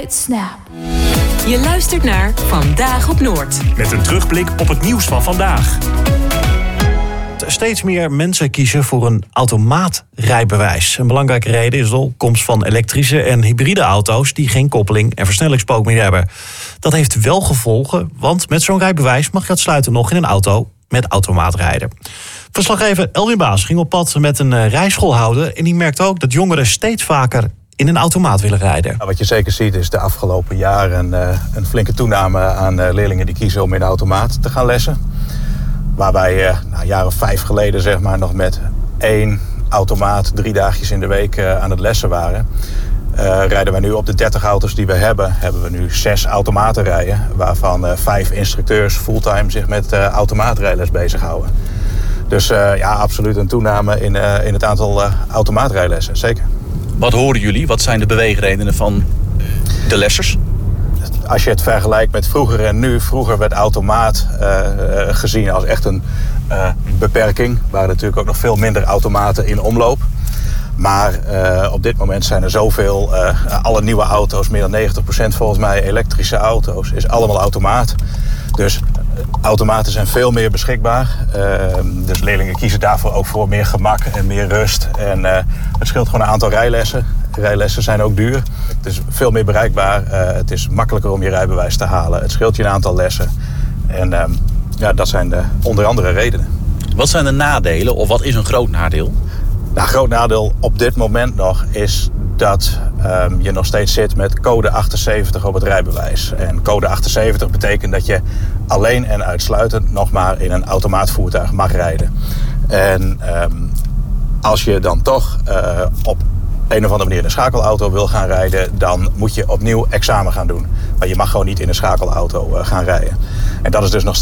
Snap. Je luistert naar Vandaag op Noord. Met een terugblik op het nieuws van vandaag. Steeds meer mensen kiezen voor een automaatrijbewijs. Een belangrijke reden is de opkomst van elektrische en hybride auto's die geen koppeling en versnellingspook meer hebben. Dat heeft wel gevolgen, want met zo'n rijbewijs mag je uitsluitend nog in een auto met automaat rijden. Verslaggever Elwin Baas ging op pad met een rijschoolhouder en die merkt ook dat jongeren steeds vaker in een automaat willen rijden. Wat je zeker ziet is de afgelopen jaren een flinke toename aan leerlingen die kiezen om in de automaat te gaan lessen. Waarbij een jaar of 5 geleden zeg maar, nog met 1 automaat 3 dagjes in de week aan het lessen waren. Rijden we nu op de 30 auto's die we hebben we nu 6 automaten rijden. Waarvan 5 instructeurs fulltime zich met automaatrijles bezighouden. Dus ja, absoluut een toename in het aantal automaatrijlessen, zeker. Wat horen jullie? Wat zijn de beweegredenen van de lessers? Als je het vergelijkt met vroeger en nu. Vroeger werd automaat gezien als echt een beperking. Er waren natuurlijk ook nog veel minder automaten in omloop. Maar op dit moment zijn er zoveel, alle nieuwe auto's, meer dan 90% volgens mij elektrische auto's, is allemaal automaat. Dus automaten zijn veel meer beschikbaar. Dus leerlingen kiezen daarvoor ook voor meer gemak en meer rust. En het scheelt gewoon een aantal rijlessen. Rijlessen zijn ook duur. Het is veel meer bereikbaar. Het is makkelijker om je rijbewijs te halen. Het scheelt je een aantal lessen. En ja, dat zijn onder andere redenen. Wat zijn de nadelen of wat is een groot nadeel? Nou, groot nadeel op dit moment nog is dat je nog steeds zit met code 78 op het rijbewijs. En code 78 betekent dat je alleen en uitsluitend nog maar in een automaatvoertuig mag rijden. En als je dan toch op een of andere manier in een schakelauto wil gaan rijden, dan moet je opnieuw examen gaan doen. Maar je mag gewoon niet in een schakelauto gaan rijden. En dat is dus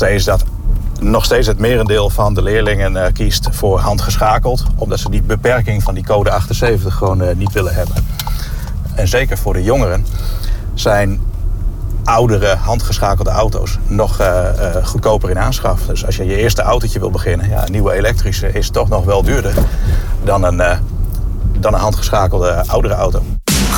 nog steeds het merendeel van de leerlingen kiest voor handgeschakeld. Omdat ze die beperking van die code 78 gewoon niet willen hebben. En zeker voor de jongeren zijn oudere handgeschakelde auto's nog goedkoper in aanschaf. Dus als je je eerste autootje wil beginnen, ja, een nieuwe elektrische is toch nog wel duurder dan een handgeschakelde oudere auto.